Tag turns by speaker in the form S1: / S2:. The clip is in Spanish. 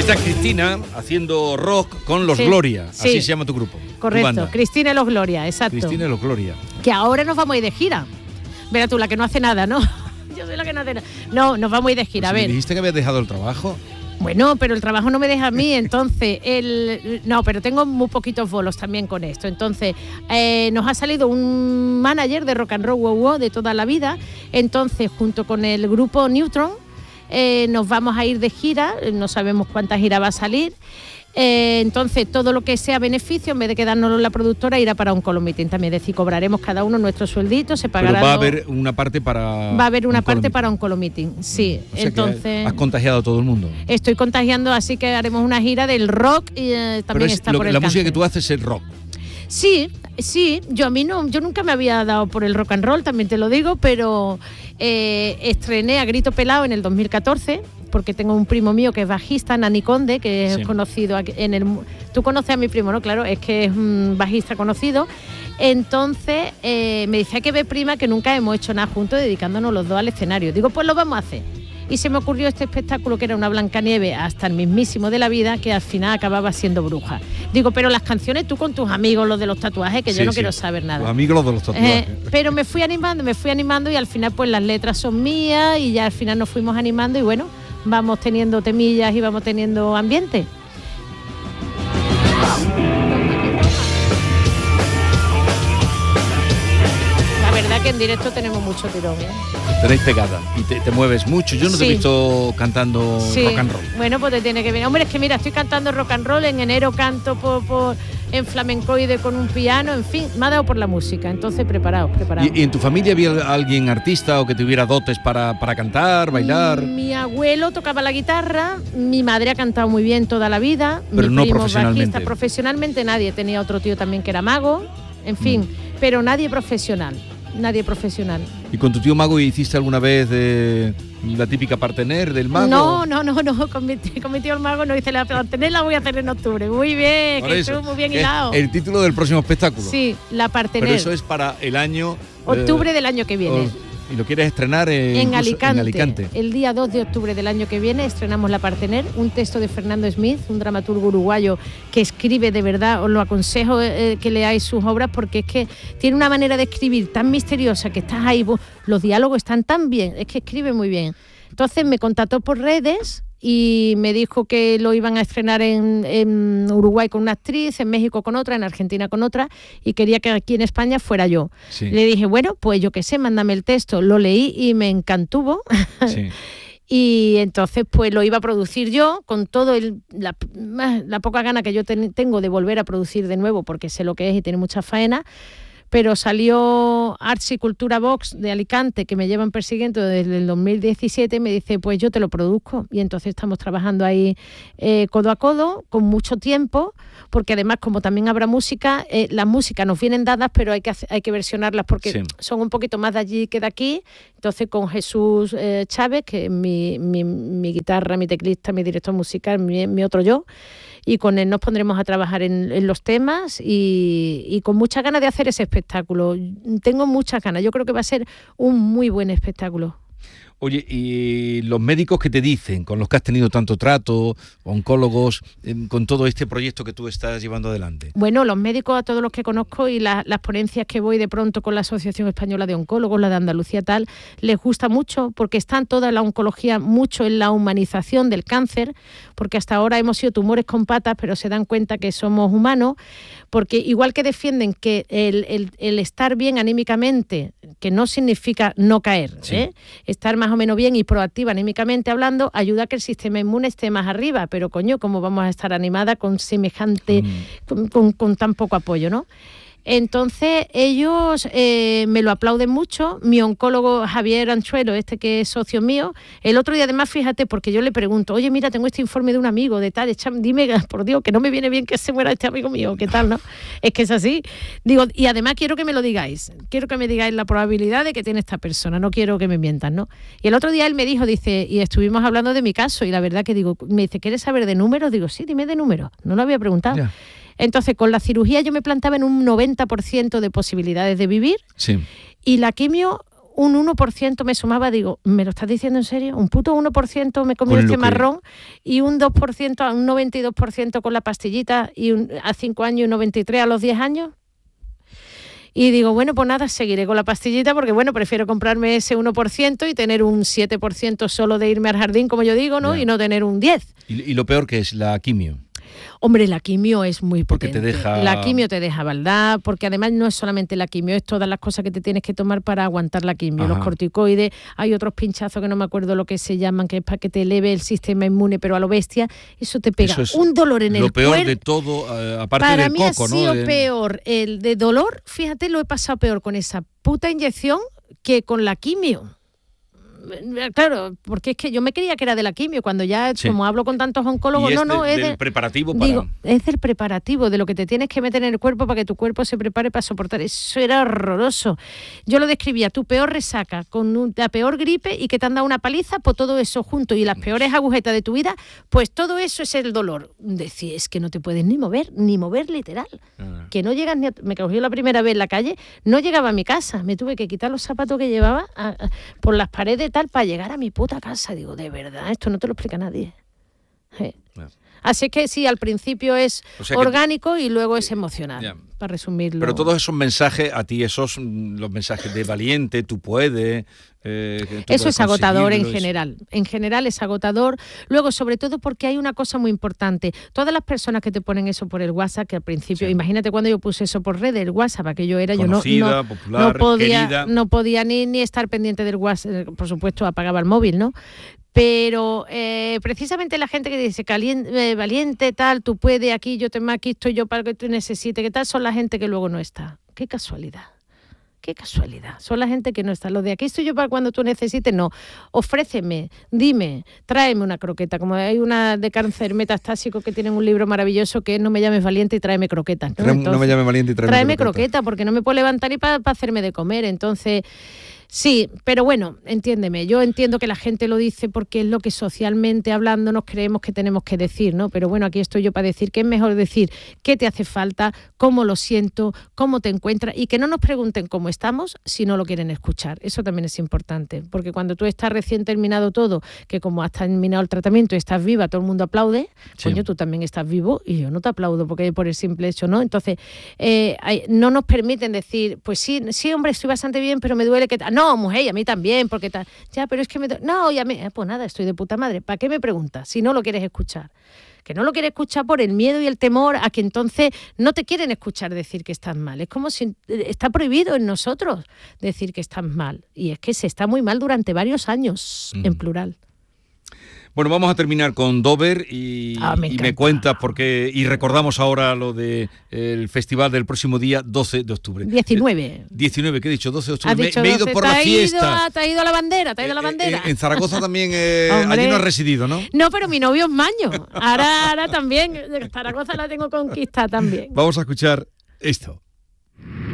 S1: Esta es Cristina haciendo rock con los Gloria, así se llama tu grupo.
S2: Correcto, Cristina y los Gloria, exacto.
S1: Cristina y los Gloria.
S2: Que ahora nos vamos a ir de gira. Verá tú, la que no hace nada, ¿no? Yo soy la que no hace nada. No, nos vamos a ir de gira,
S1: Pues
S2: a ver.
S1: ¿Me dijiste que habías dejado el trabajo?
S2: Bueno, pero el trabajo no me deja a mí, entonces, no, pero tengo muy poquitos bolos también con esto. Entonces, nos ha salido un manager de Rock and Roll Wow Wow de toda la vida. Entonces, junto con el grupo Neutron, nos vamos a ir de gira, no sabemos cuánta gira va a salir. Entonces, todo lo que sea beneficio, en vez de quedárnoslo en la productora, irá para Oncolo Meeting también. Es decir, cobraremos cada uno nuestro sueldito, se pagará.
S1: Pero va a haber una parte para.
S2: Va a haber una parte para Oncolo Meeting, sí.
S1: O sea,
S2: entonces.
S1: Has contagiado a todo el mundo.
S2: Estoy contagiando, así que haremos una gira del rock y también está por el
S1: la
S2: cáncer.
S1: música que tú haces es rock.
S2: Sí, yo nunca me había dado por el rock and roll, también te lo digo, pero estrené a grito pelado en el 2014, porque tengo un primo mío que es bajista, Nani Conde, que es conocido en el... Tú conoces a mi primo, ¿no? Claro, es que es un bajista conocido. Entonces me decía que ve prima que nunca hemos hecho nada juntos, dedicándonos los dos al escenario. Digo, pues lo vamos a hacer. Y se me ocurrió este espectáculo que era una Blancanieves hasta el mismísimo de la vida, que al final acababa siendo bruja. Digo, pero las canciones tú con tus amigos, los de los tatuajes, que yo no quiero saber nada.
S1: Los amigos, los de los tatuajes.
S2: Pero me fui animando y al final pues las letras son mías y ya al final nos fuimos animando y bueno, vamos teniendo temillas y vamos teniendo ambiente. La verdad que en directo tenemos mucho tirón, ¿eh?
S1: Tenéis pegada y te mueves mucho. Yo no te he visto cantando rock and roll.
S2: Bueno, pues te tiene que venir. Hombre, es que mira, estoy cantando rock and roll, en enero canto en flamencoide con un piano, en fin, me ha dado por la música, entonces preparados.
S1: ¿Y en tu familia había alguien artista o que tuviera dotes para cantar, bailar?
S2: Mi abuelo tocaba la guitarra, mi madre ha cantado muy bien toda la vida,
S1: pero
S2: mi
S1: no
S2: primo
S1: profesionalmente.
S2: Bajista, profesionalmente nadie, tenía otro tío también que era mago, en fin, pero nadie profesional.
S1: ¿Y con tu tío mago hiciste alguna vez la típica partener del mago?
S2: No, con mi tío el mago no hice la partener, la voy a hacer en octubre. Muy bien, que estuvo muy bien hilado.
S1: El título del próximo espectáculo.
S2: Sí, la partener.
S1: Pero eso es para el año...
S2: octubre del año que viene.
S1: ¿Y lo quieres estrenar en Alicante?
S2: El día 2 de octubre del año que viene estrenamos La Partener, un texto de Fernando Smith, un dramaturgo uruguayo que escribe de verdad. Os lo aconsejo que leáis sus obras porque es que tiene una manera de escribir tan misteriosa que estás ahí, los diálogos están tan bien, es que escribe muy bien. Entonces me contactó por redes y me dijo que lo iban a estrenar en Uruguay con una actriz, en México con otra, en Argentina con otra, y quería que aquí en España fuera yo. Sí. Le dije, bueno, pues yo qué sé, mándame el texto. Lo leí y me encantó. Sí. Y entonces pues lo iba a producir yo con todo la poca gana que yo tengo de volver a producir de nuevo, porque sé lo que es y tiene mucha faena. Pero salió Arts y Cultura Vox de Alicante, que me llevan persiguiendo desde el 2017, y me dice, pues yo te lo produzco. Y entonces estamos trabajando ahí codo a codo, con mucho tiempo, porque además, como también habrá música, las músicas nos vienen dadas, pero hay que versionarlas porque son un poquito más de allí que de aquí. Entonces, con Jesús Chávez, que es mi guitarra, mi teclista, mi director musical, mi otro yo, y con él nos pondremos a trabajar en los temas y con muchas ganas de hacer ese espectáculo. Tengo muchas ganas, yo creo que va a ser un muy buen espectáculo.
S1: Oye, ¿y los médicos qué te dicen, con los que has tenido tanto trato, oncólogos, con todo este proyecto que tú estás llevando adelante?
S2: Bueno, los médicos, a todos los que conozco y las ponencias que voy de pronto con la Asociación Española de Oncólogos, la de Andalucía tal, les gusta mucho porque están toda la oncología mucho en la humanización del cáncer, porque hasta ahora hemos sido tumores con patas, pero se dan cuenta que somos humanos, porque igual que defienden que el estar bien anímicamente, que no significa no caer, estar más o menos bien y proactiva anímicamente hablando, ayuda a que el sistema inmune esté más arriba, pero coño, ¿cómo vamos a estar animada con semejante, con tan poco apoyo, ¿no? Entonces ellos me lo aplauden mucho. Mi oncólogo Javier Anchuelo, que es socio mío, el otro día además, fíjate, porque yo le pregunto, oye, mira, tengo este informe de un amigo de tal, dime, por Dios, que no me viene bien que se muera este amigo mío, ¿qué tal, no? Es que es así. Digo, y además quiero que me lo digáis, quiero que me digáis la probabilidad de que tiene esta persona, no quiero que me mientan, ¿no? Y el otro día él me dijo, dice, y estuvimos hablando de mi caso, y la verdad que digo, me dice, ¿quieres saber de números? Digo, sí, dime de números, no lo había preguntado. Yeah. Entonces, con la cirugía yo me plantaba en un 90% de posibilidades de vivir. Sí. Y la quimio, un 1% me sumaba, digo, ¿me lo estás diciendo en serio? ¿Un puto 1% me comió este marrón y un 2%, un 92% con la pastillita y a 5 años y un 93% a los 10 años? Y digo, bueno, pues nada, seguiré con la pastillita porque, bueno, prefiero comprarme ese 1% y tener un 7% solo de irme al jardín, como yo digo, ¿no? Y no tener un 10%.
S1: ¿Y lo peor que es la quimio?
S2: Hombre, la quimio es muy potente.
S1: Porque te deja...
S2: La quimio te deja baldad, porque además no es solamente la quimio, es todas las cosas que te tienes que tomar para aguantar la quimio. Los corticoides, hay otros pinchazos que no me acuerdo lo que se llaman, que es para que te eleve el sistema inmune, pero a lo bestia, eso te pega un dolor en el cuerpo.
S1: Lo peor de todo, aparte
S2: para
S1: del
S2: mí
S1: coco, ¿no?
S2: Ha sido peor el de dolor, fíjate, lo he pasado peor con esa puta inyección que con la quimio. Claro, porque es que yo me creía que era de la quimio, cuando ya, como hablo con tantos oncólogos,
S1: es del preparativo para...
S2: Digo, es del preparativo, de lo que te tienes que meter en el cuerpo para que tu cuerpo se prepare para soportar. Eso era horroroso. Yo lo describía, tu peor resaca, con la peor gripe y que te han dado una paliza, pues todo eso junto, y las peores agujetas de tu vida, pues todo eso es el dolor. Decía, es que no te puedes ni mover literal. Que no llegas ni a... Me cogió la primera vez en la calle, no llegaba a mi casa, me tuve que quitar los zapatos que llevaba por las paredes tal para llegar a mi puta casa. Digo, de verdad, esto no te lo explica nadie. Así que sí, al principio es orgánico y luego es emocional, para resumirlo.
S1: Pero todos esos mensajes, a ti los mensajes de valiente, tú puedes...
S2: eso es agotador en general. En general es agotador. Luego, sobre todo porque hay una cosa muy importante. Todas las personas que te ponen eso por el WhatsApp, que al principio, imagínate cuando yo puse eso por redes, el WhatsApp, aquello era
S1: conocida, popular, querida.
S2: No podía ni estar pendiente del WhatsApp, por supuesto apagaba el móvil, ¿no? Pero precisamente la gente que dice valiente, tal, tú puedes, aquí estoy yo para que tú necesites, ¿qué tal? Son la gente que luego no está. Qué casualidad. Qué casualidad. Son la gente que no está. Los de aquí estoy yo para cuando tú necesites, no. Ofréceme, dime, tráeme una croqueta. Como hay una de cáncer metastásico que tienen un libro maravilloso que es No me llames valiente y tráeme croquetas, ¿no?
S1: Entonces, no me llames valiente y tráeme
S2: croqueta, porque no me puedo levantar y para hacerme de comer. Entonces... Sí, pero bueno, entiéndeme, yo entiendo que la gente lo dice porque es lo que socialmente hablando nos creemos que tenemos que decir, ¿no? Pero bueno, aquí estoy yo para decir que es mejor decir qué te hace falta, cómo lo siento, cómo te encuentras, y que no nos pregunten cómo estamos si no lo quieren escuchar. Eso también es importante, porque cuando tú estás recién terminado todo, que como has terminado el tratamiento y estás viva, todo el mundo aplaude, coño, tú también estás vivo y yo no te aplaudo porque por el simple hecho, ¿no? Entonces, no nos permiten decir, pues sí, hombre, estoy bastante bien, pero me duele que... No, mujer, y a mí también, porque tal. Ya, pero es que no, y a mí, pues nada, estoy de puta madre. ¿Para qué me preguntas si no lo quieres escuchar? Que no lo quieres escuchar por el miedo y el temor a que entonces no te quieren escuchar decir que estás mal. Es como si está prohibido en nosotros decir que estás mal. Y es que se está muy mal durante varios años, en plural.
S1: Bueno, vamos a terminar con Dover y me cuentas porque y recordamos ahora lo de el festival del próximo día 12 de octubre.
S2: 19.
S1: 19, ¿qué he dicho? 12 de octubre.
S2: Me he ido por la fiesta. Te ha ido la bandera,
S1: En Zaragoza también, allí no has residido, ¿no?
S2: No, pero mi novio es maño. Ahora también, Zaragoza la tengo conquistada también.
S1: Vamos a escuchar esto.